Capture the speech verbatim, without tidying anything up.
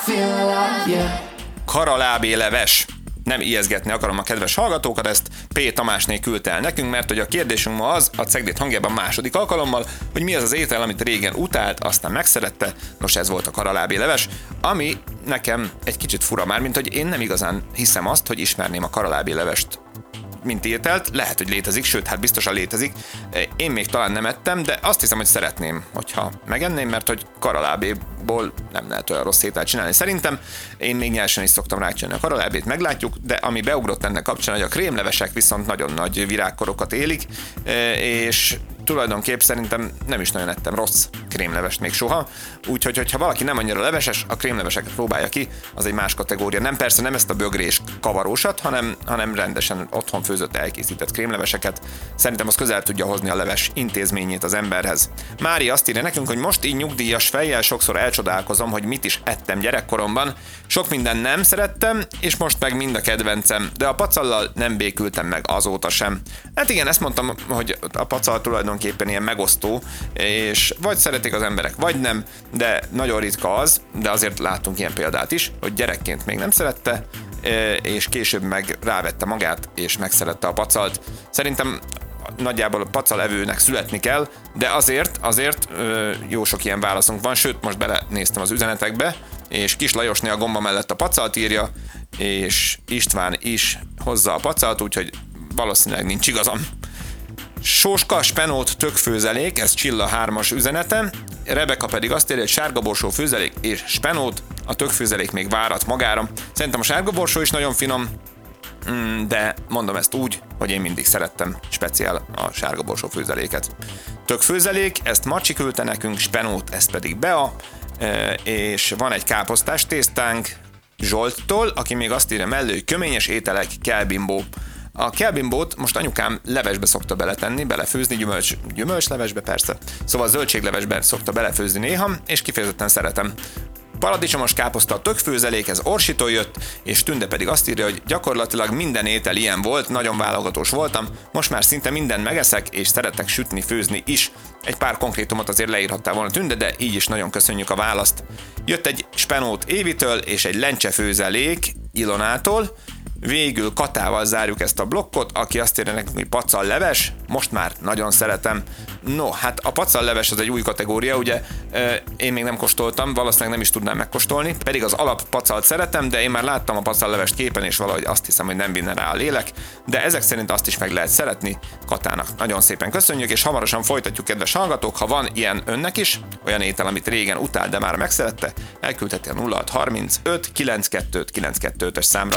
feel alive, yeah. Karalábé leves. Nem ijeszgetni akarom a kedves hallgatókat, ezt P. Tamásné küldte el nekünk, mert hogy a kérdésünk ma az, a Cegléd hangjában második alkalommal, hogy mi az az étel, amit régen utált, aztán megszerette. Nos, ez volt a karalábé leves, ami nekem egy kicsit fura már, mint hogy én nem igazán hiszem azt, hogy ismerném a karalábé levest mint ételt, lehet, hogy létezik, sőt, hát biztosan létezik. Én még talán nem ettem, de azt hiszem, hogy szeretném, hogyha megenném, mert hogy karalábéból nem lehet olyan rossz ételt csinálni. Szerintem én még nyersen is szoktam rácsinálni a karalábét, meglátjuk, de ami beugrott ennek kapcsán, hogy a krémlevesek viszont nagyon nagy virágkorokat élik, és tulajdonképp szerintem nem is nagyon ettem rossz krémlevest még soha, úgyhogy hogyha valaki nem annyira leveses, a krémleveseket próbálja ki, az egy más kategória. Nem persze nem ezt a bögrés kavarósat, hanem, hanem rendesen otthon főzött elkészített krémleveseket. Szerintem az közel tudja hozni a leves intézményét az emberhez. Mári azt írja nekünk, hogy most így nyugdíjas fejjel sokszor elcsodálkozom, hogy mit is ettem gyerekkoromban. Sok minden nem szerettem, és most meg mind a kedvencem, de a pacallal nem békültem meg azóta sem. Hát igen, ezt mondtam, hogy a pacal tulajdonképpen ilyen megosztó, és vagy szeretik az emberek, vagy nem, de nagyon ritka az, de azért láttunk ilyen példát is, hogy gyerekként még nem szerette, és később meg rávette magát, és megszerette a pacalt. Szerintem nagyjából a pacalevőnek születni kell, de azért, azért jó sok ilyen válaszunk van, sőt, most belenéztem az üzenetekbe, és Kis Lajosné a gomba mellett a pacalt írja, és István is hozza a pacalt, úgyhogy valószínűleg nincs igazam. Sóska, spenót, tökfőzelék, ez Csilla hármas üzenete. Rebeka pedig azt írja, hogy sárgaborsó főzelék és spenót, a tökfőzelék még várat magára. Szerintem a sárgaborsó is nagyon finom, de mondom ezt úgy, hogy én mindig szerettem speciál a sárgaborsó főzeléket. Tökfőzelék, ezt Marcsi küldte nekünk, spenót, ez pedig Bea, és van egy káposztás tésztánk Zsolttól, aki még azt írja mellé, hogy köményes ételek, kelbimbó. A kelbimbót most anyukám levesbe szokta beletenni, belefőzni, gyümölcs, gyümölcslevesbe persze, szóval zöldséglevesbe szokta belefőzni néha, és kifejezetten szeretem. Paradicsomos káposzta a tökfőzelék, ez Orsitól jött, és Tünde pedig azt írja, hogy gyakorlatilag minden étel ilyen volt, nagyon válogatós voltam, most már szinte mindent megeszek, és szeretek sütni, főzni is. Egy pár konkrétumot azért leírhattál volna Tünde, de így is nagyon köszönjük a választ. Jött egy spenót Évitől, és egy lencsefőzelék Ilonától. Végül Katával zárjuk ezt a blokkot, aki azt írja nekünk, hogy pacal leves, most már nagyon szeretem. No, hát a pacal leves az egy új kategória, ugye én még nem kóstoltam, valószínűleg nem is tudnám megkóstolni, pedig az alap pacalt szeretem, de én már láttam a pacal levest képen, és valahogy azt hiszem, hogy nem vinne rá a lélek, de ezek szerint azt is meg lehet szeretni. Katának nagyon szépen köszönjük, és hamarosan folytatjuk, kedves hallgatók, ha van ilyen önnek is, olyan étel, amit régen utált, de már megszerette, elküldheti a nulla hat harmincöt kilencvenkettő kilencvenkettős számra.